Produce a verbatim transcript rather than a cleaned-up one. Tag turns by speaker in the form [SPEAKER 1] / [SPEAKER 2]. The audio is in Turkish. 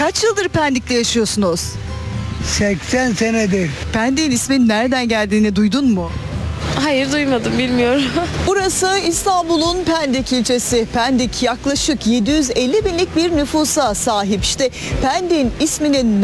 [SPEAKER 1] Kaç yıldır Pendik'te yaşıyorsunuz?
[SPEAKER 2] seksen senedir.
[SPEAKER 1] Pendik'in isminin nereden geldiğini duydun mu?
[SPEAKER 3] Hayır, duymadım, bilmiyorum.
[SPEAKER 1] Burası İstanbul'un Pendik ilçesi. Pendik yaklaşık yedi yüz elli binlik bir nüfusa sahip. İşte Pendik'in isminin